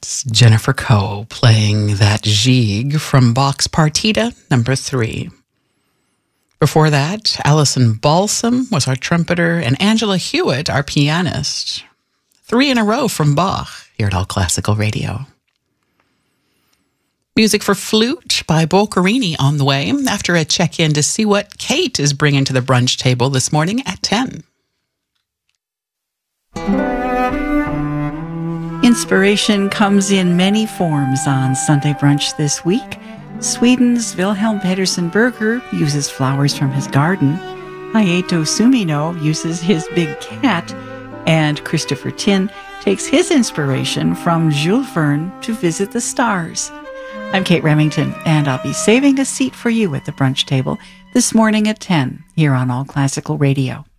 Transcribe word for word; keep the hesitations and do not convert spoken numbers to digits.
That's Jennifer Coe playing that Gigue from Bach's Partita number three. Before that, Alison Balsam was our trumpeter and Angela Hewitt, our pianist. Three in a row from Bach here at All Classical Radio. Music for Flute by Boccherini on the way after a check-in to see what Kate is bringing to the brunch table this morning at ten. Inspiration comes in many forms on Sunday Brunch this week. Sweden's Wilhelm Pedersen Berger uses flowers from his garden. Hayato Sumino uses his big cat. And Christopher Tin takes his inspiration from Jules Verne to visit the stars. I'm Kate Remington, and I'll be saving a seat for you at the brunch table this morning at ten here on All Classical Radio.